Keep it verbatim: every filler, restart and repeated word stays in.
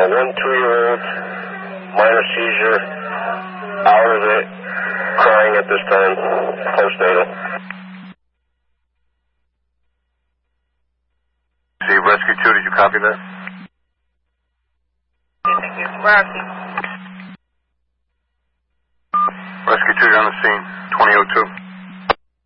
one two-year-old, minor seizure, out of it, crying at this time, postnatal. See, Rescue two, did you copy that? Thank you. Rescue. Rescue two, you're on the scene, twenty oh two.